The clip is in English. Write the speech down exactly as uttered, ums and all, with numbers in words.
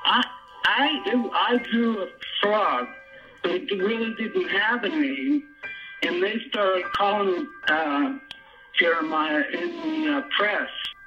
I I do I drew a frog, but it really didn't have a name, and they started calling uh, Jeremiah in the uh, press.